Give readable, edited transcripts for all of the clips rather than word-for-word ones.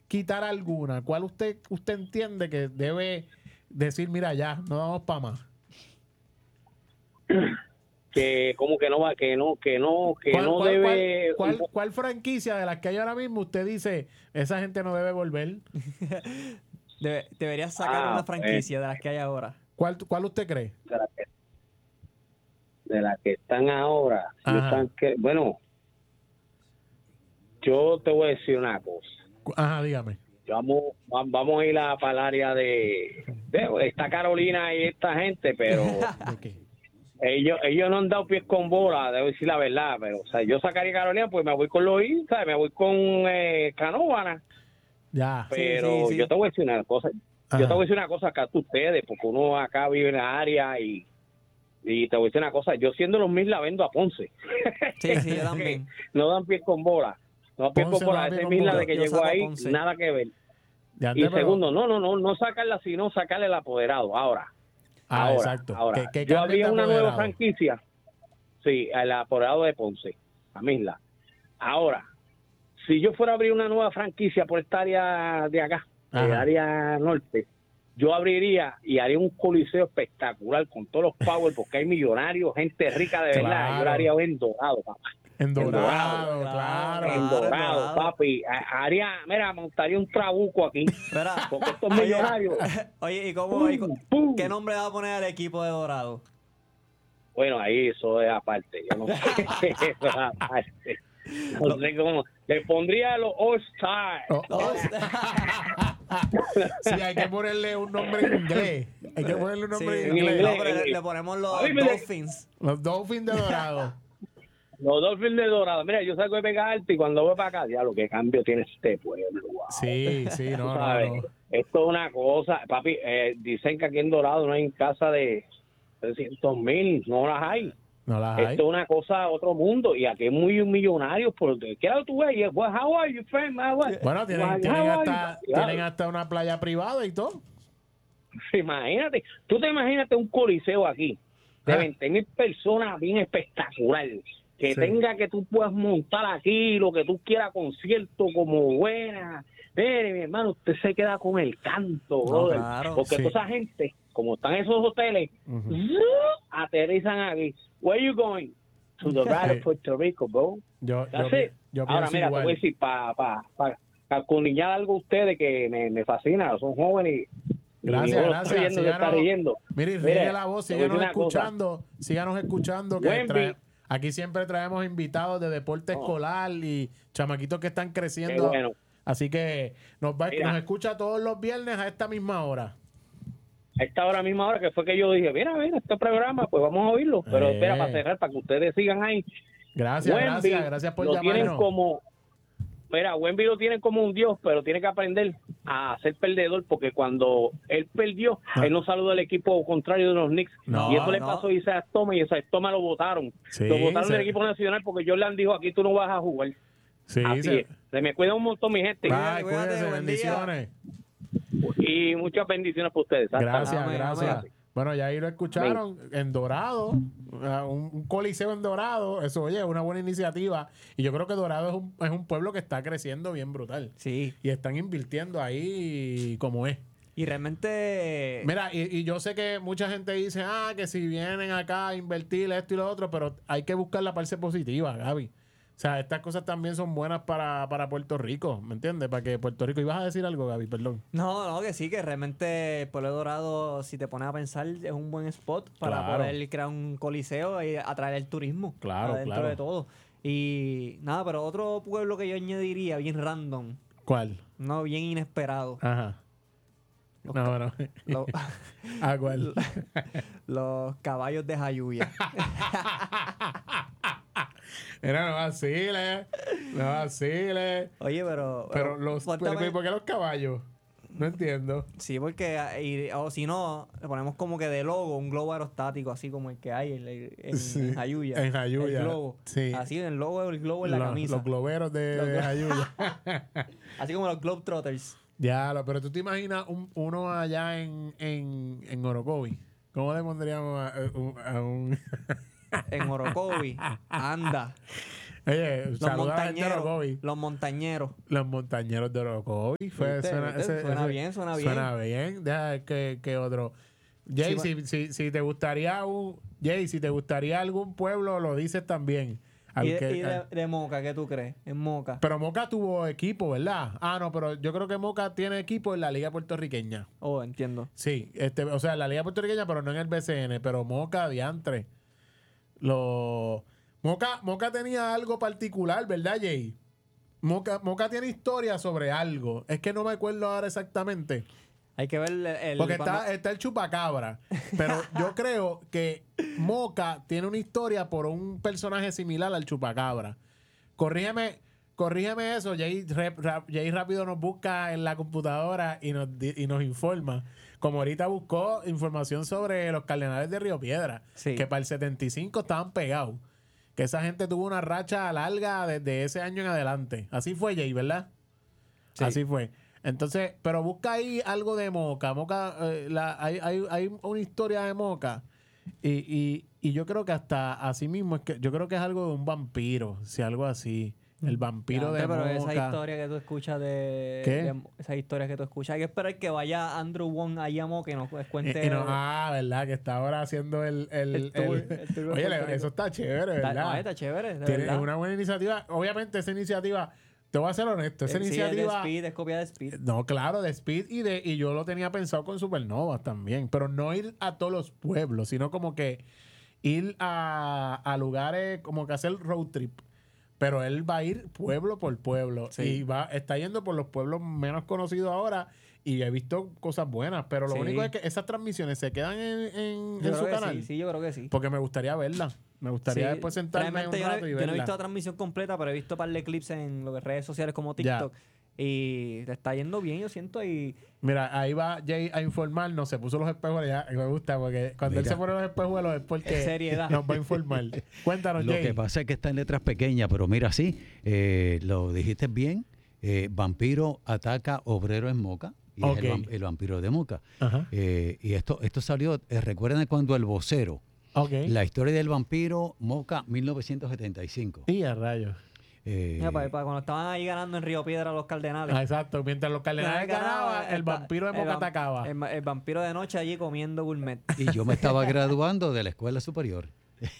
quitar alguna, ¿cuál usted entiende que debe decir, mira, ya, no vamos para más? Que como que no va, que no debe. ¿Cuál franquicia de las que hay ahora mismo usted dice, esa gente no debe volver? Deberías sacar una franquicia de las que hay ahora. ¿Cuál usted cree? De las que están ahora. Bueno, yo te voy a decir una cosa. Ajá, dígame. Vamos a ir para el área de esta Carolina y esta gente, pero ellos no han dado pies con bola, debo decir la verdad, pero o sea, yo sacaría Carolina, pues me voy con los ¿sabes? Me voy con Canóvana. Ya. Pero sí. yo te voy a decir una cosa. Ajá. Yo te voy a decir una cosa acá a ustedes, porque uno acá vive en la área y te voy a decir una cosa. Yo siendo los 1000 la vendo a Ponce. Sí, yo también. No dan pies con bola. No dan pies con bola. Ese 1000 de que yo llegó ahí, Ponce. nada que ver. Y segundo, no sacarla, sino sacarle el apoderado. Ahora. Exacto. ¿Que yo abría una nueva franquicia? Sí, el apoderado de Ponce, a Misla. Ahora, si yo fuera a abrir una nueva franquicia por esta área de acá, de área norte, yo abriría y haría un coliseo espectacular con todos los power, porque hay millonarios, gente rica de verdad. Yo lo haría en Dorado, papá. En Dorado, claro. En Dorado, papi. Montaría un trabuco aquí. Porque estos millonarios. Oye, ¿y qué nombre va a poner al equipo de Dorado? Bueno, ahí eso es aparte. Yo no sé. Eso es aparte. No sé cómo. Le pondría los All Stars. Sí, hay que ponerle un nombre en inglés. Hay que ponerle un nombre en inglés. No, pero le ponemos los Dolphins. Los Dolphins de Dorado. Los Dolphins de Dorado. Mira, yo salgo de Vega Alta y cuando voy para acá, ya lo que cambio tiene este pueblo. Wow. Sí, no. Esto es una cosa, papi. Dicen que aquí en Dorado no hay casa de 300,000, no las hay. Esto es una cosa, otro mundo. Y aquí es muy millonario. Porque quiero tú ves, how are you, friend? Bueno, tienen hasta una playa privada y todo. Imagínate, tú te imagínate un coliseo aquí de 20,000 personas, bien espectacular, que tenga que tú puedas montar aquí lo que tú quieras, concierto como buena. Mire, mi hermano, usted se queda con el canto, brother. Claro, porque toda esa gente, como están esos hoteles, aterrizan aquí. Where you going? To the ride of Puerto Rico, bro. Yo Ahora, mira, igual. te voy a decir, para acuñar algo a ustedes que me fascina, son jóvenes y Gracias. Mire, ríe la voz, síganos escuchando. Que aquí siempre traemos invitados de deporte escolar y chamaquitos que están creciendo. Bueno. Así que nos escucha todos los viernes a esta misma hora. A esta misma hora que fue que yo dije, mira, este programa, pues vamos a oírlo. Pero espera, para cerrar, para que ustedes sigan ahí. Gracias por llamarnos. Wemby lo tienen como un dios, pero tiene que aprender a ser perdedor, porque cuando él perdió, él no saludó al equipo contrario de los Knicks. Y eso le pasó a Isaiah Thomas, y Isaiah Thomas lo votaron. Lo votaron del equipo nacional porque Jordan dijo, aquí tú no vas a jugar. Sí, así es. Se me cuida un montón, mi gente. Cuídate, bendiciones. Y muchas bendiciones para ustedes. Gracias. Bueno, ya ahí lo escucharon en Dorado, un coliseo en Dorado. Eso, oye, es una buena iniciativa. Y yo creo que Dorado es un pueblo que está creciendo bien brutal. Sí. Y están invirtiendo ahí como es. Y realmente... Mira, y yo sé que mucha gente dice, que si vienen acá a invertir esto y lo otro, pero hay que buscar la parte positiva, Gaby. O sea, estas cosas también son buenas para Puerto Rico, ¿me entiendes? Para que Puerto Rico... ¿Ibas a decir algo, Gaby? Perdón. No, que sí, que realmente el Pueblo Dorado, si te pones a pensar, es un buen spot para poder crear un coliseo y atraer el turismo. Dentro de todo. Y nada, pero otro pueblo que yo añadiría, bien random. ¿Cuál? No, bien inesperado. Ajá. ¿Cuál? Los caballos de Jayuya. Era no vacile. Oye, pero ¿por qué los caballos? No entiendo. Sí, porque o si no, le ponemos como que de logo un globo aerostático, así como el que hay en Jayuya. En Jayuya. El globo. Sí. Así, el globo en la camisa. Los globeros de Jayuya. Así como los Globetrotters. Pero tú te imaginas uno allá en Orocovi. ¿Cómo le pondríamos a un... En Orocovi, anda. Oye, los montañeros. Los montañeros. Los montañeros de Orocovi. Suena bien. Suena bien. Deja que otro. Jay, sí, si te gustaría si te gustaría algún pueblo, lo dices también. ¿Y de Moca, qué tú crees? En Moca. Pero Moca tuvo equipo, ¿verdad? No, pero yo creo que Moca tiene equipo en la Liga Puertorriqueña. Oh, entiendo. Sí, o sea, en la Liga Puertorriqueña, pero no en el BCN. Pero Moca, diantre. Moca tenía algo particular, ¿verdad, Jay? Moca tiene historia sobre algo. Es que no me acuerdo ahora exactamente. Hay que ver porque está el chupacabra. Pero yo creo que Moca tiene una historia por un personaje similar al chupacabra. Corrígeme eso. Jay rápido nos busca en la computadora y nos informa. Como ahorita buscó información sobre los Cardenales de Río Piedra. Sí. Que para el 75 estaban pegados. Que esa gente tuvo una racha larga desde ese año en adelante. Así fue, Jay, ¿verdad? Sí. Así fue. Entonces, pero busca ahí algo de Moca. Hay una historia de Moca. Y yo creo que hasta así mismo es que yo creo que es algo de un vampiro, si algo así. El vampiro de Moca. Pero esa historia que tú escuchas esa historia que tú escuchas, hay que esperar que vaya Andrew Wong allá a Moca y nos cuente. ¿Verdad? Que está ahora haciendo el tour. Oye, eso está chévere, ¿verdad? Está chévere. Es una buena iniciativa. Obviamente, esa iniciativa. Te voy a ser honesto, esa iniciativa... Es copia de Speed. No, claro, de Speed y yo lo tenía pensado con Supernova también, pero no ir a todos los pueblos, sino como que ir a lugares, como que hacer road trip. Pero él va a ir pueblo por pueblo y está yendo por los pueblos menos conocidos ahora y he visto cosas buenas, pero lo único es que esas transmisiones se quedan en su canal. Sí, yo creo que sí. Porque me gustaría verla. Me gustaría después sentarme un rato y verla. Yo no he visto la transmisión completa, pero he visto un par de clips en lo que redes sociales como TikTok. Y le está yendo bien, yo siento. Mira, ahí va Jay a informarnos. Se puso los espejuelos ya. Me gusta porque cuando él se pone los espejuelos es porque seriedad. Nos va a informar. Cuéntanos, Jay. Lo que pasa es que está en letras pequeñas, pero mira, sí, lo dijiste bien. Vampiro ataca obrero en Moca. Y es el vampiro de Moca. Y esto salió, recuerden cuando El Vocero, la historia del vampiro Moca 1975. Y a rayos. Cuando estaban ahí ganando en Río Piedra los Cardenales. Exacto, mientras los Cardenales ganaban, el vampiro de Moca atacaba. El vampiro de noche allí comiendo gourmet. Y yo me estaba graduando de la escuela superior.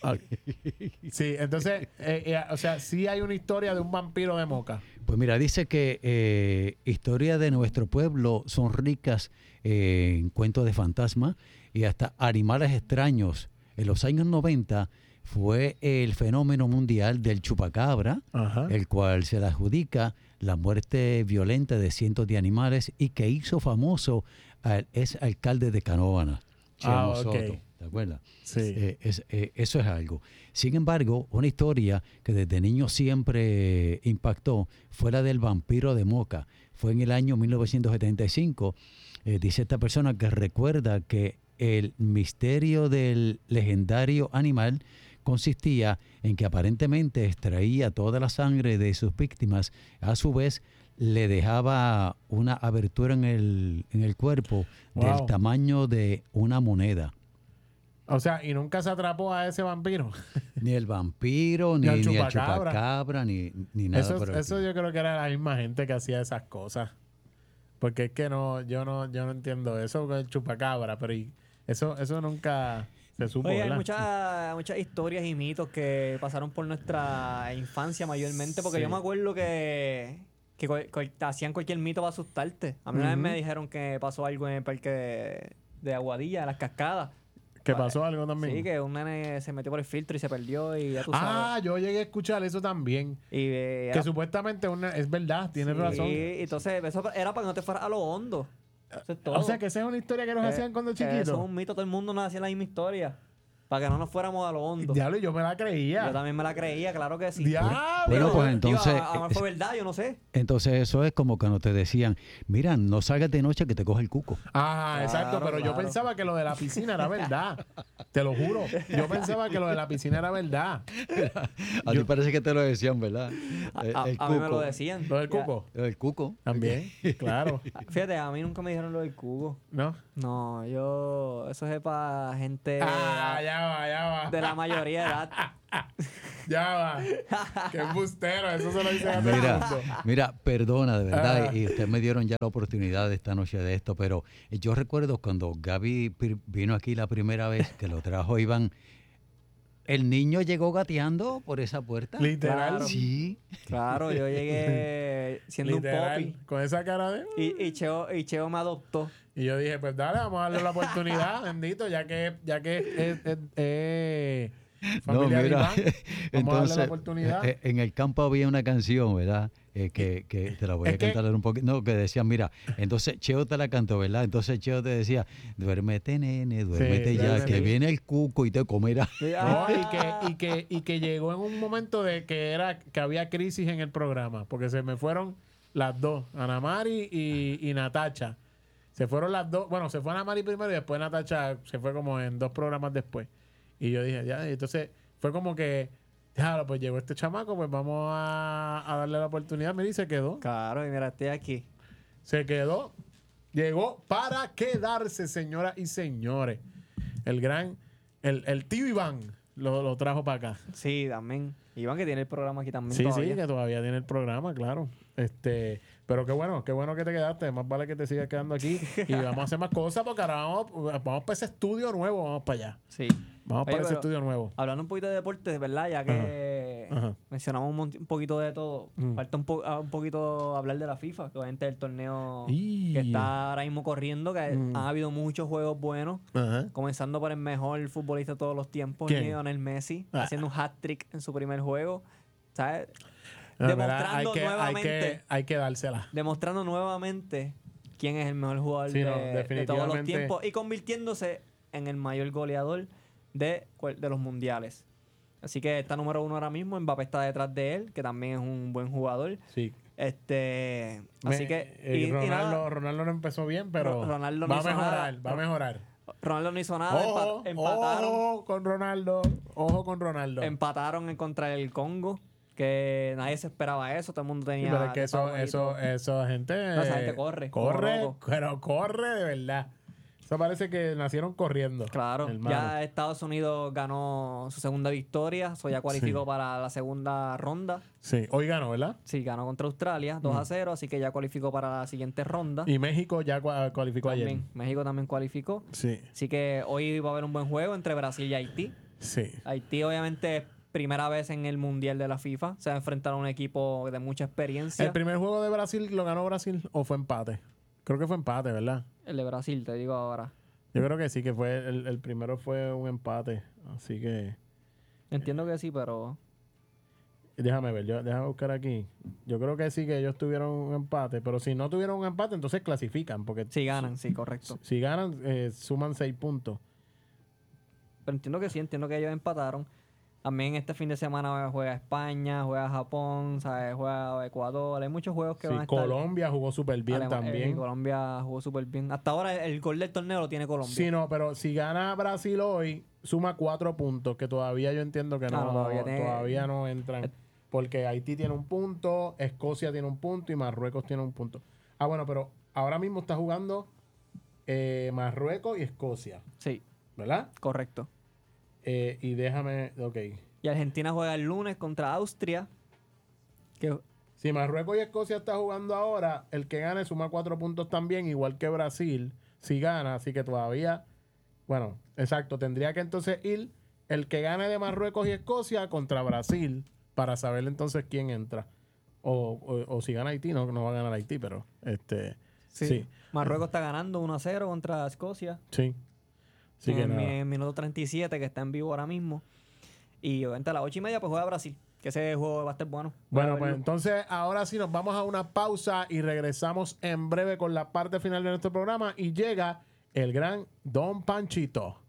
Sí, entonces, o sea, sí hay una historia de un vampiro de Moca. Pues mira, dice que historias de nuestro pueblo son ricas en cuentos de fantasmas y hasta animales extraños. En los años 90 fue el fenómeno mundial del chupacabra, el cual se le adjudica la muerte violenta de cientos de animales y que hizo famoso al ex alcalde de Canóvana, Chemo Soto. ¿Te acuerdas? Sí. Eso es algo. Sin embargo, una historia que desde niño siempre impactó fue la del vampiro de Moca. Fue en el año 1975. Dice esta persona que recuerda que el misterio del legendario animal consistía en que aparentemente extraía toda la sangre de sus víctimas. A su vez, le dejaba una abertura en el cuerpo del tamaño de una moneda. O sea, y nunca se atrapó a ese vampiro. Ni el vampiro, ni el chupacabra, ni nada. Eso yo creo que era la misma gente que hacía esas cosas. Porque es que yo no entiendo eso con el chupacabra, pero eso nunca se supo. Oye, hay muchas historias y mitos que pasaron por nuestra infancia mayormente, porque yo me acuerdo que hacían cualquier mito para asustarte. A mí una vez me dijeron que pasó algo en el parque de Aguadilla, de las Cascadas. ¿Que pasó algo también? Sí, que un nene se metió por el filtro y se perdió y ya tú sabes. Yo llegué a escuchar eso también. Que supuestamente es verdad, tienes razón. Sí, entonces eso era para que no te fueras a lo hondo. Eso es todo. O sea, que esa es una historia que nos hacían cuando chiquitos. Eso es un mito, todo el mundo nos hacía la misma historia. Para que no nos fuéramos a lo hondo. Diablo, yo me la creía. Yo también me la creía, claro que sí. Diablo. Bueno, pues entonces... fue verdad, yo no sé. Entonces eso es como cuando te decían, mira, no salgas de noche que te coge el cuco. Exacto, pero yo pensaba que lo de la piscina era verdad. Te lo juro. Yo pensaba que lo de la piscina era verdad. A ti parece que te lo decían, ¿verdad? A mí me lo decían. ¿Lo del cuco? Lo del cuco. También, claro. Fíjate, a mí nunca me dijeron lo del cuco. ¿No? No, eso es para gente... Ya va. de la mayoría de edad. Ya va. Qué embustero. Eso se lo dice a Mira, perdona, de verdad. Y ustedes me dieron ya la oportunidad de esta noche de esto, pero yo recuerdo cuando Gaby vino aquí la primera vez que lo trajo Iván. El niño llegó gateando por esa puerta. Literal. Claro. Sí. Claro, yo llegué siendo Literal, un popi. con esa cara de... Y Cheo me adoptó. Y yo dije, pues dale, vamos a darle la oportunidad, bendito, ya que familia de Iván, vamos a darle la oportunidad. En el campo había una canción, ¿verdad? Que te la voy a cantar un poquito. No, que decía, mira, entonces Cheo te la cantó, ¿verdad? Entonces Cheo te decía, duérmete, nene, duérmete ya, que viene el cuco y te comerá. No, y que llegó en un momento de que había crisis en el programa, porque se me fueron las dos, Ana Mari y Natacha. Se fueron las dos, bueno, se fue Ana Mari primero y después Natacha se fue como en 2 programas después. Y yo dije, ya, y entonces fue como que, ya, pues llegó este chamaco, pues vamos a darle la oportunidad. Mira, y se quedó. Claro, y mira, estoy aquí. Se quedó. Llegó para quedarse, señoras y señores. El tío Iván lo trajo para acá. Sí, también. Iván que tiene el programa aquí también. Sí, todavía. sí, que todavía tiene el programa, claro. Pero qué bueno que te quedaste. Más vale que te sigas quedando aquí. Y vamos a hacer más cosas porque ahora vamos para ese estudio nuevo. Vamos para allá. Sí. Vamos para ese estudio nuevo. Hablando un poquito de deportes, ¿verdad? Ya que mencionamos un poquito de todo. Falta un poquito hablar de la FIFA, que obviamente es el torneo que está ahora mismo corriendo, que han habido muchos juegos buenos. Comenzando por el mejor futbolista de todos los tiempos, Lionel Messi, haciendo un hat-trick en su primer juego. ¿Sabes? Demostrando nuevamente. Hay que dársela. Demostrando nuevamente quién es el mejor jugador de todos los tiempos y convirtiéndose en el mayor goleador de los mundiales. Así que está número 1 ahora mismo. Mbappé está detrás de él, que también es un buen jugador. Sí. Así que Ronaldo no empezó bien, pero Ronaldo va a mejorar. Ronaldo no hizo nada. Empataron. Ojo con Ronaldo. Empataron contra el Congo, que nadie se esperaba eso. Todo el mundo tenía... Pero es que esa gente... esa gente corre. Pero corre de verdad. Eso parece que nacieron corriendo. Claro. hermano. Ya Estados Unidos ganó su segunda victoria. Eso ya cualificó para la segunda ronda. Sí. Hoy ganó, ¿verdad? Sí, ganó contra Australia 2-0. Así que ya cualificó para la siguiente ronda. Y México ya cualificó también, ayer. México también cualificó. Sí. Así que hoy va a haber un buen juego entre Brasil y Haití. Sí. Haití obviamente... primera vez en el Mundial de la FIFA. Se va a enfrentar a un equipo de mucha experiencia. ¿El primer juego de Brasil lo ganó Brasil o fue empate? Creo que fue empate, ¿verdad? El de Brasil, te digo ahora. Yo creo que sí, que fue el primero fue un empate. Así que... Entiendo que sí, pero... Déjame ver, déjame buscar aquí. Yo creo que sí, que ellos tuvieron un empate. Pero si no tuvieron un empate, entonces clasifican. Porque si ganan, sí, correcto. Si ganan, suman 6 puntos. Pero entiendo que sí, entiendo que ellos empataron. También este fin de semana juega España, juega Japón, ¿sabes? Juega Ecuador. Hay muchos juegos que van a estar... Colombia jugó súper bien también. Colombia jugó súper bien. Hasta ahora el gol del torneo lo tiene Colombia. Sí, no, pero si gana Brasil hoy, suma 4 puntos, que todavía yo entiendo que todavía no entran. Porque Haití tiene un punto, Escocia tiene un punto y Marruecos tiene un punto. Bueno, pero ahora mismo está jugando Marruecos y Escocia. Sí. ¿Verdad? Correcto. Y déjame... Ok. Y Argentina juega el lunes contra Austria. Si Marruecos y Escocia está jugando ahora, el que gane suma 4 puntos también, igual que Brasil, si gana. Así que todavía... Bueno, exacto. Tendría que entonces ir el que gane de Marruecos y Escocia contra Brasil para saber entonces quién entra. O si gana Haití, no va a ganar Haití, pero... Sí. Marruecos está ganando 1-0 contra Escocia. Sí. Sí que en minuto 37, que está en vivo ahora mismo. Y obviamente a las 8:30 pues juega Brasil, que ese juego va a estar bueno. Bueno, pues entonces ahora sí nos vamos a una pausa y regresamos en breve con la parte final de nuestro programa y llega el gran Don Panchito.